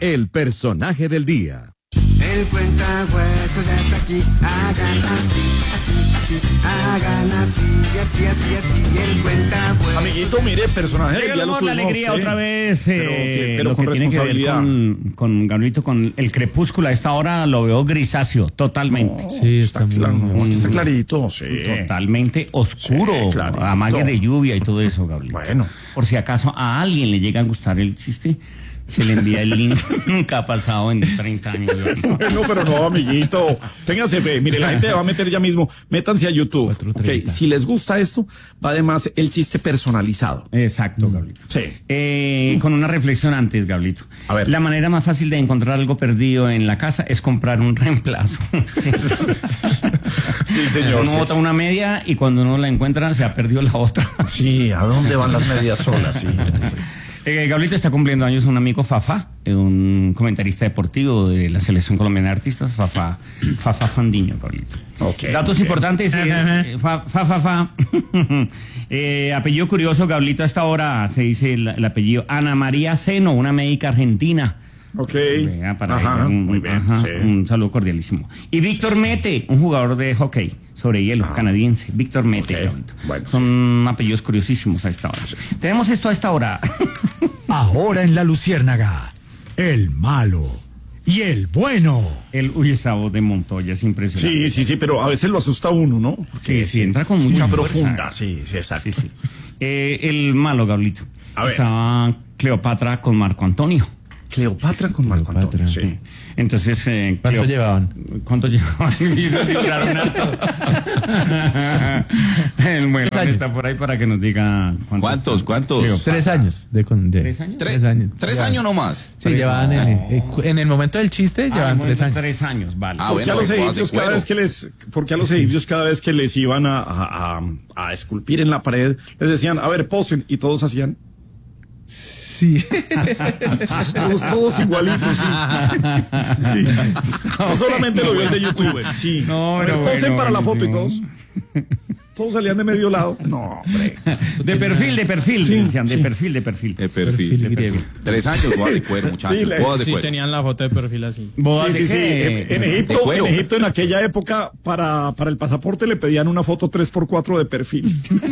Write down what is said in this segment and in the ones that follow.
el personaje del día. El cuentahuesos ya está aquí, hagan así, hagan así, el cuentahuesos. Amiguito, mire, personaje. Ya la alegría otra vez, pero lo con que tiene que ver con Gabrielito, con el crepúsculo. A esta hora lo veo grisáceo, totalmente. No, sí, está claro, está clarito, sí. Totalmente oscuro, sí, amague de lluvia y todo eso, Gabrielito. Bueno. Por si acaso a alguien le llega a gustar el chiste, se le envía el link. Nunca ha pasado en 30 años. Bueno, pero no, amiguito. Ténganse fe. Mire, la gente va a meter ya mismo. Métanse a YouTube. Okay. Si les gusta esto, va además el chiste personalizado. Exacto, Gablito. Sí. Con una reflexión antes, Gablito. A ver. La manera más fácil de encontrar algo perdido en la casa es comprar un reemplazo. Sí, señor. Uno bota una media y cuando uno la encuentra se ha perdido la otra. Sí, ¿a dónde van las medias solas? Sí. Gablito, está cumpliendo años un amigo Fafá, un comentarista deportivo de la Selección Colombiana de Artistas, Fafá Fandiño, Gablito. Okay, datos importantes, apellido curioso, Gablito, a esta hora se dice el apellido Ana María Seno, una médica argentina. Ok. Para ella, muy bien. Sí. Un saludo cordialísimo. Y Víctor Mete, un jugador de hockey sobre hielo canadiense. Víctor Mete. Okay. Bueno, son apellidos curiosísimos a esta hora. Sí. Tenemos esto a esta hora. Ahora en La Luciérnaga, el malo y el bueno. Esa voz de Montoya es impresionante. Sí, pero a veces lo asusta a uno, ¿no? Porque sí, entra con mucha fuerza. Profunda. Sí, exacto. Sí. El malo, Gablito. A ver. Estaba Cleopatra con Marco Antonio. Cleopatra con Marco Antonio. Sí. Entonces, ¿Cuánto llevaban? El bueno está por ahí para que nos diga ¿Cuántos? 3 años. ¿3 años? 3 años. 3 años nomás. Sí, llevaban en el momento del chiste, llevaban 3 años. 3 años, vale. Porque a los egipcios cada vez que les iban a esculpir en la pared, les decían, a ver, posen, y todos hacían. Sí. todos igualitos, sí. Eso solamente lo vio el de YouTube. Sí. No, posen para la foto y todos salían de medio lado. No, hombre. De perfil, sí, decían, sí. de perfil. 3 años, bodas de cuero, muchachos, Sí, bodas de cuero. Sí, tenían la foto de perfil así. Sí. En Egipto, en aquella época, para el pasaporte le pedían una foto 3x4 de perfil.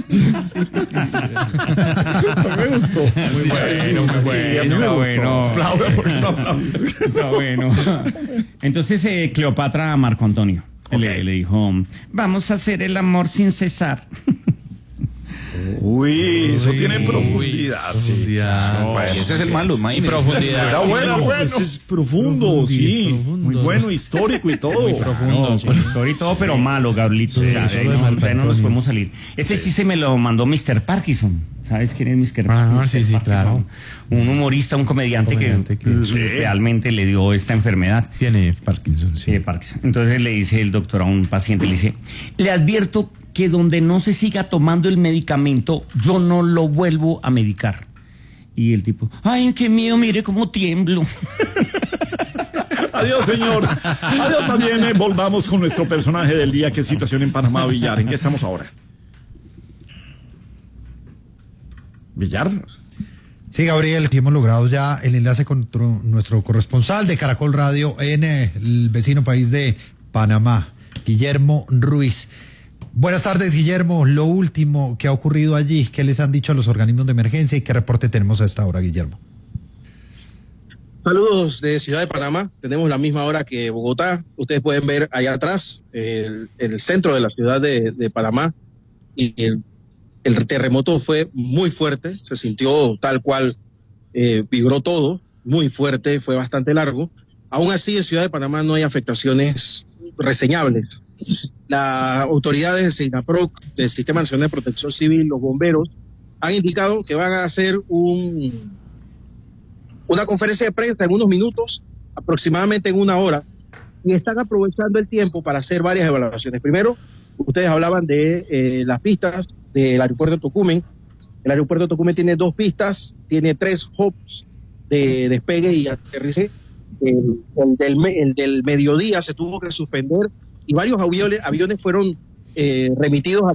Me gustó. Muy bueno. Está bueno. Entonces, Cleopatra a Marco Antonio. Okay. Le dijo, vamos a hacer el amor sin cesar. Eso tiene profundidad. Ese es el malo, imagínese. Profundidad. Era bueno. Ese es profundo, sí. Muy bueno, histórico y todo. Muy profundo. Con historia y todo, pero malo, Gablito. Sí, no nos podemos salir. Ese sí se me lo mandó Mr. Parkinson. ¿Sabes quién es Mr. Parkinson? Sí, claro. Un humorista, un comediante que realmente le dio esta enfermedad. Tiene Parkinson, sí. Parkinson. Entonces le dice el doctor a un paciente, le dice, le advierto que donde no se siga tomando el medicamento, yo no lo vuelvo a medicar. Y el tipo, ay, qué miedo, mire cómo tiemblo. Adiós, señor. Adiós también. Volvamos con nuestro personaje del día. ¿Qué situación en Panamá, Villar? ¿En qué estamos ahora? ¿Villar? Sí, Gabriel, que hemos logrado ya el enlace con nuestro corresponsal de Caracol Radio en el vecino país de Panamá, Guillermo Ruiz. Buenas tardes, Guillermo. Lo último que ha ocurrido allí, ¿qué les han dicho a los organismos de emergencia y qué reporte tenemos a esta hora, Guillermo? Saludos de Ciudad de Panamá. Tenemos la misma hora que Bogotá. Ustedes pueden ver allá atrás el centro de la ciudad de Panamá. Y el terremoto fue muy fuerte. Se sintió tal cual, vibró todo, muy fuerte, fue bastante largo. Aún así, en Ciudad de Panamá no hay afectaciones reseñables. Las autoridades de SINAPROC, del Sistema Nacional de Protección Civil, los bomberos, han indicado que van a hacer una conferencia de prensa en unos minutos, aproximadamente en 1 hora, y están aprovechando el tiempo para hacer varias evaluaciones. Primero, ustedes hablaban de las pistas del aeropuerto de Tocumen. El aeropuerto de Tocumen tiene 2 pistas, tiene 3 hubs de despegue y aterrizaje. El del mediodía se tuvo que suspender y varios aviones fueron remitidos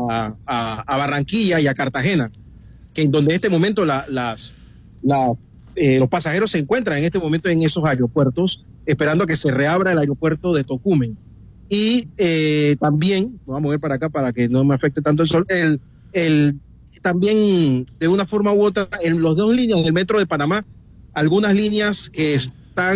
a Barranquilla y a Cartagena, que en donde en este momento las los pasajeros se encuentran en este momento en esos aeropuertos, esperando a que se reabra el aeropuerto de Tocumen. Y también, vamos a mover para acá para que no me afecte tanto el sol, también de una forma u otra, en las dos líneas del metro de Panamá, algunas líneas que están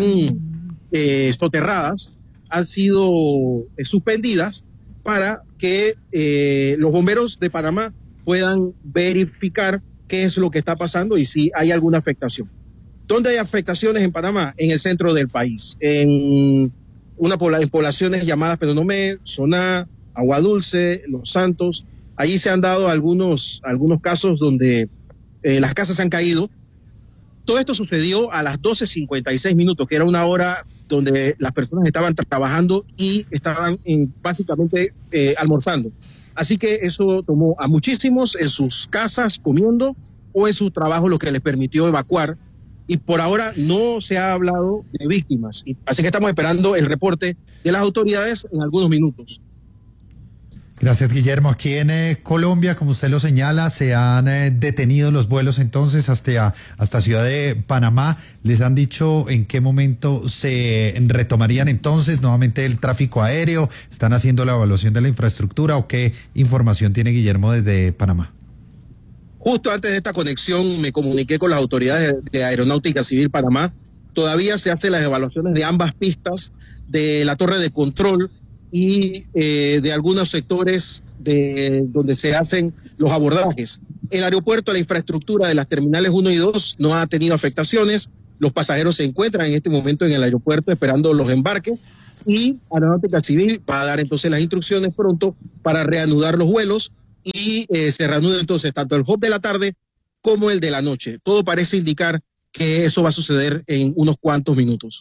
soterradas han sido suspendidas para que los bomberos de Panamá puedan verificar qué es lo que está pasando y si hay alguna afectación. ¿Dónde hay afectaciones en Panamá? En el centro del país, en poblaciones llamadas Penonomé, Soná, Agua Dulce, Los Santos. Allí se han dado algunos casos donde las casas han caído. Todo esto sucedió a las 12:56, que era una hora donde las personas estaban trabajando y estaban básicamente almorzando. Así que eso tomó a muchísimos en sus casas comiendo o en su trabajo, lo que les permitió evacuar. Y por ahora no se ha hablado de víctimas. Así que estamos esperando el reporte de las autoridades en algunos minutos. Gracias, Guillermo. Aquí en Colombia, como usted lo señala, se han detenido los vuelos entonces hasta Ciudad de Panamá. ¿Les han dicho en qué momento se retomarían entonces nuevamente el tráfico aéreo? ¿Están haciendo la evaluación de la infraestructura o qué información tiene Guillermo desde Panamá? Justo antes de esta conexión me comuniqué con las autoridades de Aeronáutica Civil Panamá. Todavía se hacen las evaluaciones de ambas pistas, de la torre de control y de algunos sectores donde se hacen los abordajes. El aeropuerto, la infraestructura de las terminales 1 y 2 no ha tenido afectaciones. Los pasajeros se encuentran en este momento en el aeropuerto esperando los embarques y Aeronáutica Civil va a dar entonces las instrucciones pronto para reanudar los vuelos y se reanuda entonces tanto el hub de la tarde como el de la noche. Todo parece indicar que eso va a suceder en unos cuantos minutos.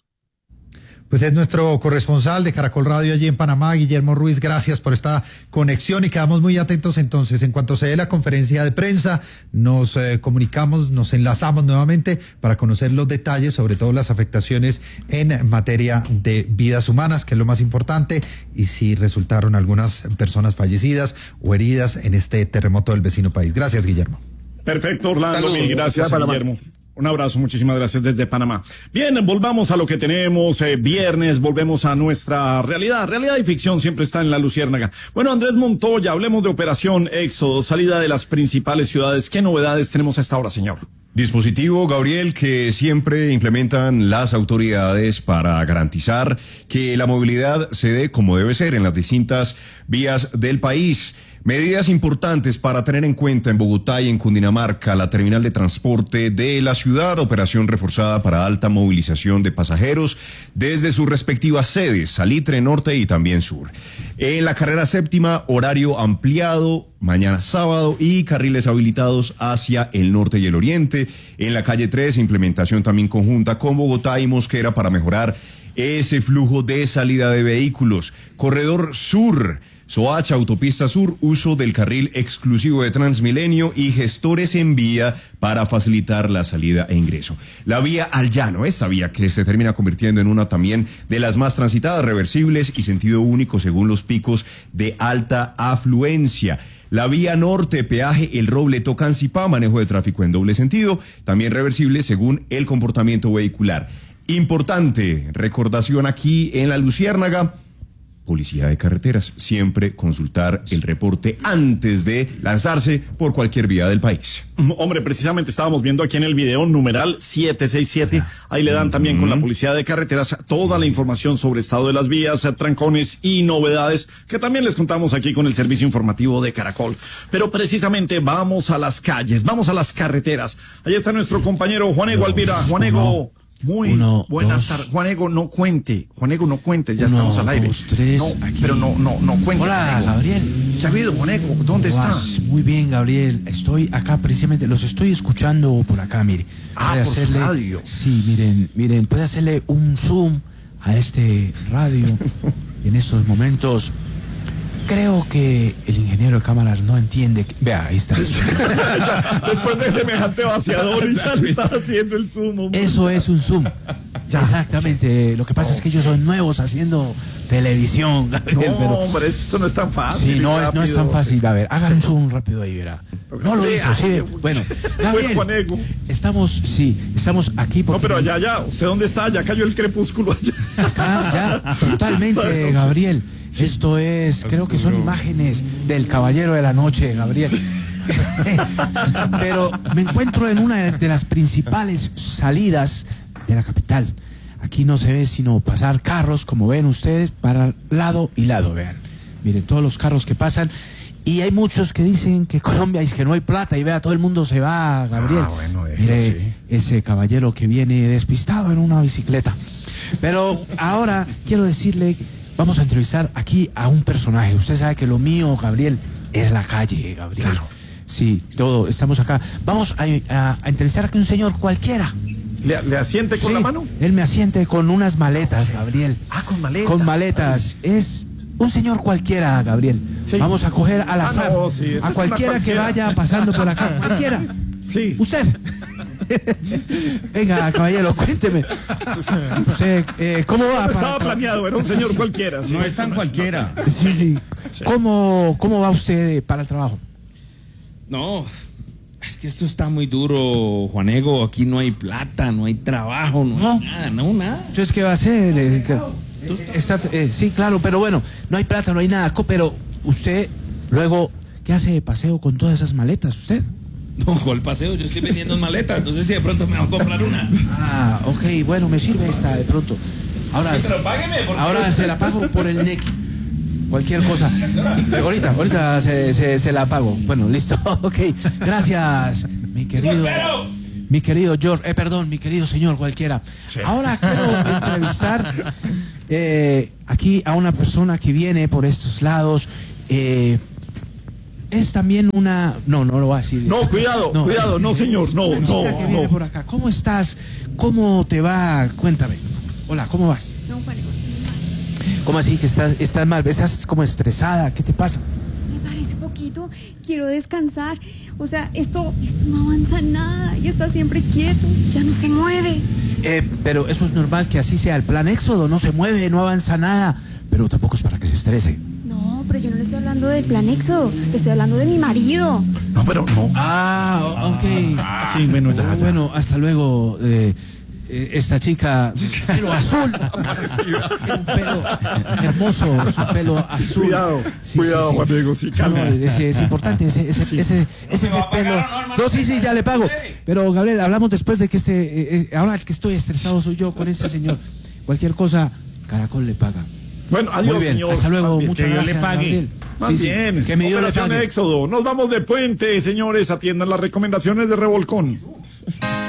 Pues es nuestro corresponsal de Caracol Radio allí en Panamá, Guillermo Ruiz. Gracias por esta conexión y quedamos muy atentos entonces. En cuanto se dé la conferencia de prensa, nos comunicamos, nos enlazamos nuevamente para conocer los detalles, sobre todo las afectaciones en materia de vidas humanas, que es lo más importante, y si resultaron algunas personas fallecidas o heridas en este terremoto del vecino país. Gracias, Guillermo. Perfecto, Orlando. Saludos. Mil gracias, Guillermo. Un abrazo, muchísimas gracias desde Panamá. Bien, volvamos a lo que tenemos viernes, volvemos a nuestra realidad. Realidad y ficción siempre está en la Luciérnaga. Bueno, Andrés Montoya, hablemos de Operación Éxodo, salida de las principales ciudades. ¿Qué novedades tenemos a esta hora, señor? Dispositivo, Gabriel, que siempre implementan las autoridades para garantizar que la movilidad se dé como debe ser en las distintas vías del país. Medidas importantes para tener en cuenta en Bogotá y en Cundinamarca, la terminal de transporte de la ciudad, operación reforzada para alta movilización de pasajeros desde sus respectivas sedes, Salitre Norte y también Sur. En la carrera séptima, horario ampliado, mañana sábado, y carriles habilitados hacia el norte y el oriente. En la calle 3, implementación también conjunta con Bogotá y Mosquera para mejorar ese flujo de salida de vehículos. Corredor Sur, Soacha, Autopista Sur, uso del carril exclusivo de Transmilenio y gestores en vía para facilitar la salida e ingreso. La vía al llano, esta vía que se termina convirtiendo en una también de las más transitadas, reversibles y sentido único según los picos de alta afluencia. La vía norte, peaje El Roble, Tocancipá, manejo de tráfico en doble sentido, también reversible según el comportamiento vehicular. Importante recordación aquí en la Luciérnaga, Policía de Carreteras, siempre consultar el reporte antes de lanzarse por cualquier vía del país. Hombre, precisamente estábamos viendo aquí en el video numeral 767, ahí le dan también con la Policía de Carreteras toda la información sobre estado de las vías, trancones y novedades que también les contamos aquí con el servicio informativo de Caracol. Pero precisamente vamos a las calles, vamos a las carreteras. Ahí está nuestro compañero Juanego Alvira. Juanego. Muy buenas tardes. Juanego, no cuente, ya estamos al aire. 2, 3, no, aquí. Pero no cuente. Hola, Juanego. Gabriel. ¿Qué ha habido, Juanego? ¿Dónde está? Muy bien, Gabriel. Estoy acá precisamente, los estoy escuchando por acá, mire. Por su radio. Sí, miren, puede hacerle un zoom a este radio en estos momentos. Creo que el ingeniero de cámaras no entiende. Vea, ahí está. Después de semejante vaciador y ya se está haciendo el zoom. Hombre. Eso es un zoom. Exactamente. Lo que pasa es que ellos son nuevos haciendo televisión, Gabriel. No, pero... hombre, esto no es tan fácil. Sí, no es tan fácil. A ver, hagan un zoom rápido ahí, verá. No lo hizo, sí. Bueno, Gabriel, estamos aquí porque... No, pero allá, ¿usted dónde está? Ya cayó el crepúsculo allá. Acá, ya, totalmente, Gabriel. Esto es, creo que son imágenes del Caballero de la Noche, Gabriel. Pero me encuentro en una de las principales salidas de la capital. Aquí no se ve sino pasar carros, como ven ustedes, para lado y lado, vean. Miren, todos los carros que pasan. Y hay muchos que dicen que Colombia es que no hay plata y vea, todo el mundo se va, Gabriel. Mire, ese caballero que viene despistado en una bicicleta. Pero ahora quiero decirle, vamos a entrevistar aquí a un personaje. Usted sabe que lo mío, Gabriel, es la calle, Gabriel. Claro. Sí, todo, estamos acá. Vamos a entrevistar aquí a un señor cualquiera. ¿Le asiente con la mano? Él me asiente con unas maletas, Gabriel. Ah, con maletas. Con maletas. Es un señor cualquiera, Gabriel. Sí. Vamos a coger al azar a cualquiera que vaya pasando por acá. Cualquiera. Sí. Usted. Venga, caballero, cuénteme. Usted, ¿cómo va? Estaba planeado, era un señor cualquiera. Sí, no es tan cualquiera. Sí. ¿Cómo va usted para el trabajo? No, es que esto está muy duro, Juanego. Aquí no hay plata, no hay trabajo, no hay nada, nada. Entonces, ¿qué va a hacer? Sí, claro, pero bueno, no hay plata, no hay nada. Pero usted, luego, ¿qué hace de paseo con todas esas maletas, usted? No, ¿cuál paseo? Yo estoy vendiendo maletas, entonces si de pronto me voy a comprar una. Ah, ok, bueno, me sirve esta de pronto. Ahora, sí, pero págueme, ahora se la pago por el NEC. Cualquier cosa. Ahorita se la pago. Bueno, listo, ok. Gracias, mi querido George. Perdón, mi querido señor cualquiera. Sí. Ahora quiero entrevistar aquí a una persona que viene por estos lados. Es también una... No lo voy a decir. No, cuidado, no señor, no. Que viene por acá. ¿Cómo estás? ¿Cómo te va? Cuéntame. Hola, ¿cómo vas? No, Juan. ¿Cómo así que estás mal? ¿Estás como estresada? ¿Qué te pasa? Me parece poquito. Quiero descansar. O sea, esto no avanza nada y está siempre quieto. Ya no se mueve. Pero eso es normal que así sea. El plan Éxodo no se mueve, no avanza nada. Pero tampoco es para que se estrese. No, pero yo no le estoy hablando del plan Éxodo. Le estoy hablando de mi marido. No, pero no. Ok. Sí, bueno, ya. Bueno, hasta luego. Esta chica, pelo azul, un pelo hermoso, su pelo azul. Cuidado, Juan Diego, sí, calma. No, es importante, ese pelo. No, sí, ya le pago. Pero, Gabriel, hablamos después de que ahora el que estoy estresado soy yo con ese señor. Cualquier cosa, Caracol le paga. Bueno, adiós, muy bien, señor. Hasta luego, muchas gracias, Gabriel. Más bien, que me dio Operación Éxodo. Nos vamos de puente, señores, atiendan las recomendaciones de Revolcón.